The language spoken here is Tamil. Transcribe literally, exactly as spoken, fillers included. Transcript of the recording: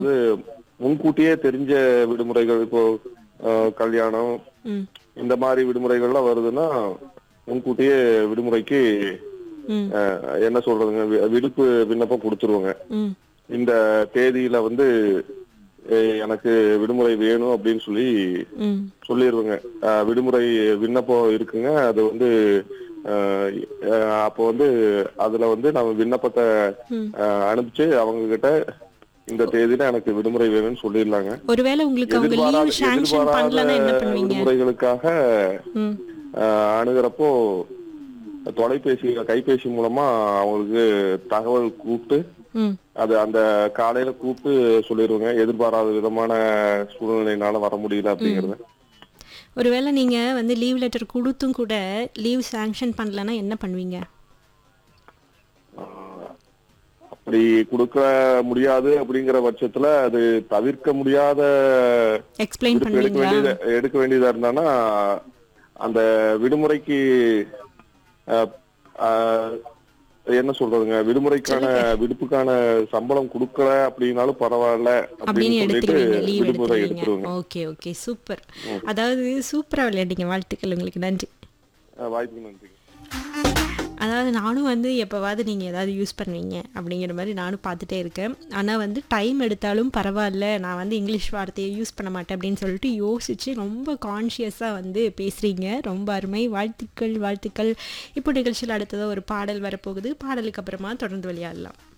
முன்கூட்டியே தெரிஞ்ச விடுமுறைகள் இப்போ அஹ், கல்யாணம் ம் இந்த மாதிரி விடுமுறைகள்லாம் வருதுன்னா முன்கூட்டியே விடுமுறைக்கு ம் அஹ், என்ன சொல்றதுங்க வி- விடுப்பு விண்ணப்பம் கொடுத்துருவோங்க. ம் இந்த தேதியில வந்து அஹ், எனக்கு விடுமுறை வேணும் அப்படின்னு சொல்லி ம் சொல்லிடுவேங்க. அஹ், விடுமுறை விண்ணப்பம் இருக்குங்க. அது வந்து அஹ், அஹ், அப்போ வந்து அதுல வந்து நம்ம விண்ணப்பத்தை ம் அஹ், அனுப்பிச்சு அவங்க கிட்ட இந்த தேதியில எனக்கு விடுமுறை வேணும்னு சொல்லிடலாங்க. ஒருவேளை உங்களுக்கு அவங்க லீவ் எதிர்பாராத சாங்ஷன் எதிர்பாராத பண்ணலன்னா என்ன பண்ணுவீங்க? விடுமுறைகளுக்காக ம் அஹ், அணுகிறப்போ தொலைபேசி கைபேசி மூலமா அவங்களுக்கு தகவல் கூப்பிட்டு ம் அது அந்த காலையில கூப்பிட்டு சொல்லிடுவோங்க. எதிர்பாராத விதமான சூழ்நிலையினால வர முடியல அப்படிங்கறத. ஒருவேளை நீங்க வந்து லீவ் லெட்டர் கொடுத்தும் கூட லீவ் சாங்ஷன் பண்ணலன்னா என்ன பண்ணுவீங்க? ஆஹ் அப்படி கொடுக்க முடியாது அப்படிங்கிற பட்சத்துல அது தவிர்க்க முடியாத எக்ஸ்பிளைன் விடுப்பு எடுக்க பண்ணுவீங்களா? வேண்டியதா எடுக்க வேண்டியதா இருந்தானா அந்த விடுமுறைக்கு அஹ், அஹ், என்ன சொல்றதுங்க விடுமுறைக்கான விடுப்புக்கான சம்பளம் கொடுக்கல அப்படின்னாலும் பரவாயில்ல அப்படின்னு அப்படின்னு சொல்லிட்டு எடுத்துருவீங்க, லீவ் விடுமுறை எடுத்துருவீங்க. எடுத்துருவோங்க. Okay okay super. அதாவது சூப்பரா விளையாண்டீங்க, வாழ்த்துக்கள் உங்களுக்கு, நன்றி. அஹ், வாய்ப்புக்கு நன்றி. அதாவது நானும் வந்து எப்போவாவது நீங்கள் ஏதாவது யூஸ் பண்ணுவீங்க அப்படிங்கிற மாதிரி நானும் பார்த்துட்டே இருக்கேன். ஆனால் வந்து டைம் எடுத்தாலும் பரவாயில்ல, நான் வந்து இங்கிலீஷ் வார்த்தையை யூஸ் பண்ண மாட்டேன் அப்படின்னு சொல்லிட்டு யோசித்து ரொம்ப கான்ஷியஸாக வந்து பேசுகிறீங்க. ரொம்ப அருமை, வாழ்த்துக்கள் வாழ்த்துக்கள். இப்போ நிகழ்ச்சியில் அடுத்ததாக ஒரு பாடல் வரப்போகுது. பாடலுக்கு அப்புறமா தொடர்ந்து விளையாடலாம்.